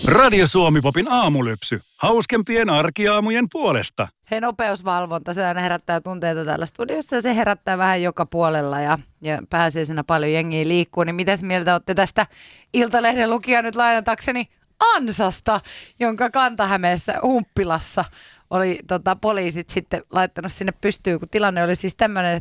Radio Suomi-popin aamulypsy. Hauskempien arkiaamujen puolesta. Hei, nopeusvalvonta, se aina herättää tunteita täällä studiossa ja se herättää vähän joka puolella ja pääsiäisenä paljon jengiä liikkuu. Niin mitäs mieltä olette tästä Iltalehden lukija nyt lainatakseni Ansasta, jonka Kanta-Hämeessä Humppilassa oli poliisit sitten laittanut sinne pystyyn, kun tilanne oli siis tämmöinen,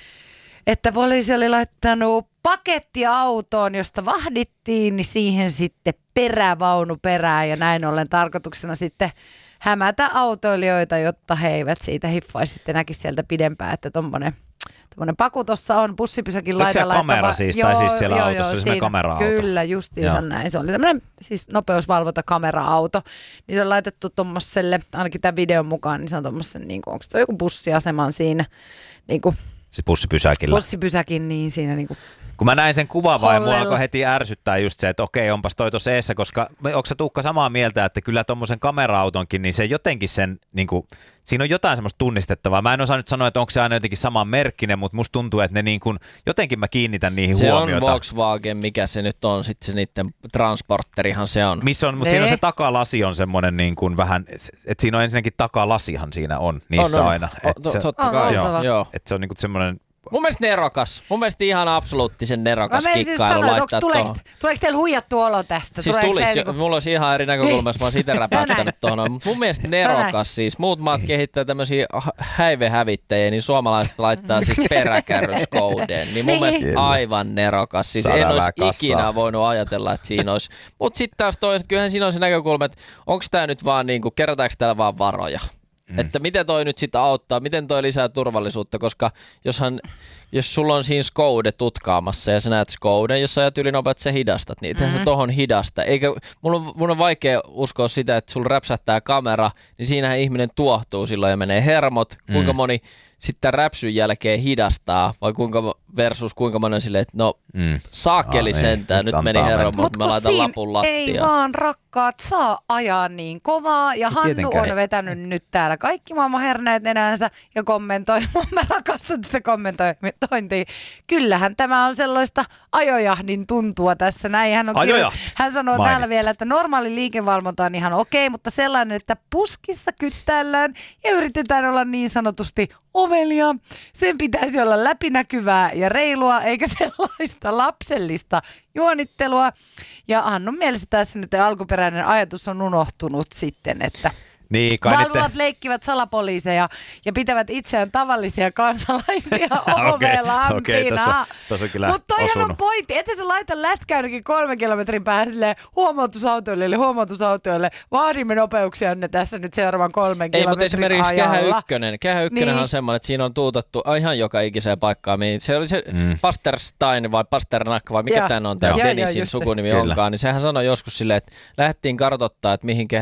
että poliisi oli laittanut pakettiautoon, josta vahdittiin, niin siihen sitten perävaunu perään ja näin ollen tarkoituksena sitten hämätä autoilijoita, jotta he eivät siitä hiffaisi sitten näkisi sieltä pidempään, että tommonen paku tuossa on bussipysäkin laidalla. Oliko se kamera siis, tai siis siellä autossa, siis siinä kamera-auto? Kyllä, justiinsa näin. Se oli tämmöinen siis nopeusvalvonta-kamera-auto. Niin se on laitettu tommoselle, ainakin tämän videon mukaan, niin se on tommosen, niin onko tuo joku bussiaseman siinä, niin kuin siis bussipysäkillä. Bussipysäkin, niin siinä niin kuin kun mä näin sen kuvan vai mua alkoi heti ärsyttää just se, että okei, onpas toi tuossa eessä, koska onko sä Tuukka samaa mieltä, että kyllä tommosen kamera-autonkin, niin se jotenkin sen, niin kuin, siinä on jotain semmoista tunnistettavaa. Mä en osaa nyt sanoa, että onko se aina jotenkin samanmerkkinen, mutta musta tuntuu, että ne niin kuin, jotenkin mä kiinnitän niihin huomiota. Se on Volkswagen, mikä se nyt on, sitten se niiden transporterihan se on. Missä on, mutta siinä on se takalasi on semmoinen niin kuin vähän, että siinä on ensinnäkin takalasihan siinä on niissä aina. Totta kai, joo. Että se on niin kuin semmoinen. Mun mielestä nerokas. Mun mielestä ihan absoluuttisen nerokas kikkailu laittaa tuohon. Tuleeko teillä huijattu olo tästä? Siis tulisi, mulla olisi ihan eri näkökulmassa, mä oon siitä räpäyttänyt tuohon. Mun mielestä nerokas siis. Muut maat kehittää tämmöisiä häivehävittäjiä, niin suomalaiset laittaa siis peräkärryskoudeen. Niin mun mielestä aivan nerokas. Siis en olisi ikinä voinut ajatella, että siinä olisi. Mut sitten taas toiset, kyllähän siinä on se näkökulma, että onko tää nyt vaan niinku, kerätäänkö täällä vaan varoja? Että miten toi nyt sitä auttaa, miten toi lisää turvallisuutta, koska jos sulla on siinä Skoude tutkaamassa ja sä näet Skouden, jos sä ajat ylinopeutta, sä hidastat niitä, sä tohon hidasta. Eikä, mun on vaikea uskoa sitä, että sulla räpsähtää kamera, niin siinähän ihminen tuohtuu silloin ja menee hermot. Kuinka moni sitten räpsyn jälkeen hidastaa, vai kuinka moni on silleen, että no saakeli sentään, nyt meni hermot, mutta mä laitan lapun lattiaan. Ei vaan rakkaat saa ajaa niin kovaa ja Hannu on vetänyt nyt täällä kaikki maailman herneet nenänsä ja kommentoi. Mä rakastan tätä kommentointia. Kyllähän tämä on sellaista ajojahdin tuntua tässä. Näin hän sanoo täällä vielä, että normaali liikevalvonta on ihan okei, mutta sellainen, että puskissa kyttäillään ja yritetään olla niin sanotusti ovelia. Sen pitäisi olla läpinäkyvää ja reilua, eikä sellaista lapsellista juonittelua. Ja Hannun mielestä tässä nyt alkuperäinen ajatus on unohtunut sitten, että niin, valvovat leikkivät salapoliiseja ja pitävät itseään tavallisia kansalaisia ovelampina. Mutta toihan on pointti, että se laita lätkää ainakin 3 kilometrin päähän silleen huomautusautoille. Vaadimme nopeuksia ne tässä nyt seuraavan 3 kilometrin ajalla. Ei, mutta esimerkiksi Kehä Ykkönen on semmoinen, että siinä on tuutattu ihan joka ikiseen paikkaan. Se oli se Pasterstein vai Pasternak vai mikä tämän on, tämä Denisin sukunimi onkaan. Niin sehän sanoi joskus silleen, että lähdettiin kartoittaa, että mihin